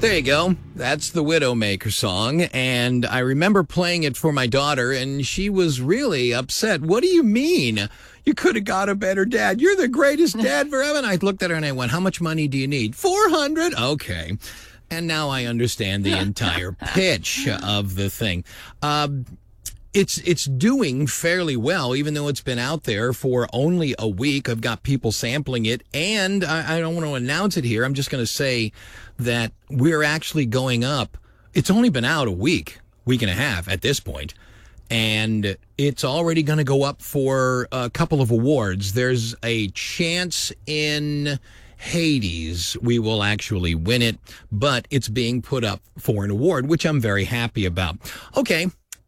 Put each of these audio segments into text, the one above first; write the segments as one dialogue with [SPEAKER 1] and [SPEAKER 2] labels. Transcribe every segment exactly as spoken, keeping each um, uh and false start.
[SPEAKER 1] There you go. That's the Widowmaker song. And I remember playing it for my daughter, and she was really upset. What do you mean? You could have got a better dad. You're the greatest dad forever. And I looked at her and I went, how much money do you need? four hundred dollars. Okay. And now I understand the entire pitch of the thing. Um, It's it's doing fairly well, even though it's been out there for only a week. I've got people sampling it, and I, I don't want to announce it here. I'm just going to say that we're actually going up. It's only been out a week, week and a half at this point, and it's already going to go up for a couple of awards. There's a chance in Hades we will actually win it, but it's being put up for an award, which I'm very happy about. Okay.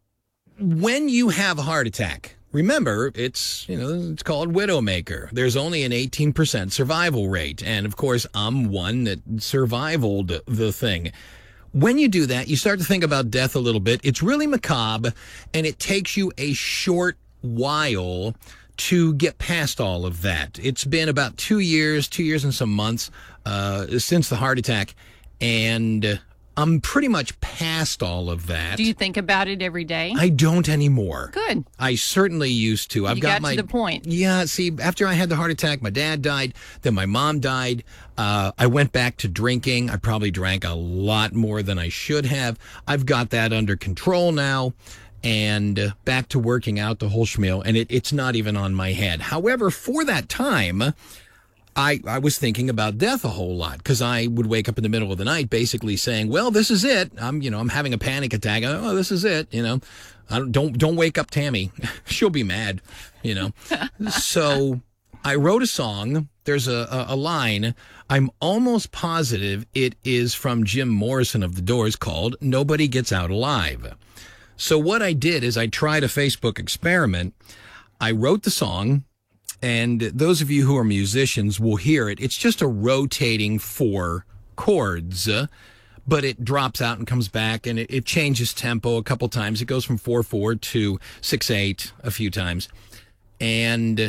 [SPEAKER 1] When you have a heart attack, remember, it's, you know, it's called Widowmaker. There's only an eighteen percent survival rate. And of course, I'm one that survivaled the thing. When you do that, you start to think about death a little bit. It's really macabre, and it takes you a short while to get past all of that. It's been about two years, two years and some months uh, since the heart attack. And I'm pretty much past all of that.
[SPEAKER 2] Do you think about it every day?
[SPEAKER 1] I don't anymore.
[SPEAKER 2] Good.
[SPEAKER 1] I certainly used to. I've
[SPEAKER 2] you
[SPEAKER 1] got,
[SPEAKER 2] got
[SPEAKER 1] my
[SPEAKER 2] to the point.
[SPEAKER 1] Yeah, see, after I had the heart attack, my dad died, then my mom died. Uh, I went back to drinking. I probably drank a lot more than I should have. I've got that under control now, and uh, back to working out the whole schmeal, and it, it's not even on my head. However, for that time, I, I was thinking about death a whole lot, because I would wake up in the middle of the night basically saying, well, this is it. I'm, you know, I'm having a panic attack. Oh, this is it. You know, I don't, don't, don't wake up Tammy. She'll be mad, you know. So I wrote a song. There's a, a, a line. I'm almost positive it is from Jim Morrison of The Doors, called Nobody Gets Out Alive. So what I did is I tried a Facebook experiment. I wrote the song. And those of you who are musicians will hear it. It's just a rotating four chords, uh, but it drops out and comes back, and it, it changes tempo a couple times. It goes from four four to six eight a few times. And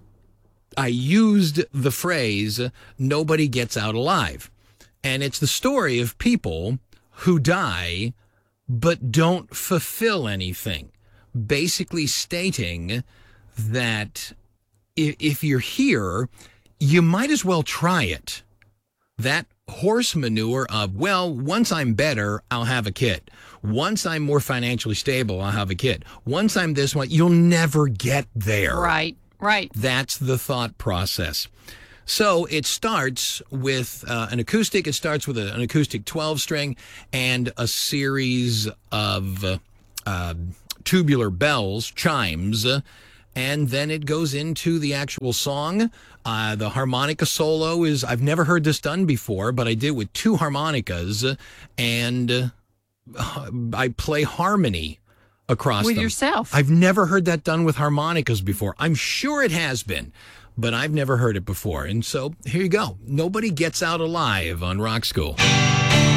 [SPEAKER 1] I used the phrase, nobody gets out alive. And it's the story of people who die but don't fulfill anything, basically stating that if you're here, you might as well try it. That horse manure of, well, once I'm better, I'll have a kid. Once I'm more financially stable, I'll have a kid. Once I'm this one, you'll never get there.
[SPEAKER 2] Right, right.
[SPEAKER 1] That's the thought process. So it starts with uh, an acoustic. It starts with a, an acoustic twelve string and a series of uh, uh, tubular bells, chimes, and then it goes into the actual song. Uh, the harmonica solo is, I've never heard this done before, but I did with two harmonicas, and uh, I play harmony across
[SPEAKER 2] with
[SPEAKER 1] them.
[SPEAKER 2] yourself.
[SPEAKER 1] I've never heard that done with harmonicas before. I'm sure it has been, but I've never heard it before. And so here you go. Nobody Gets Out Alive on Rock School.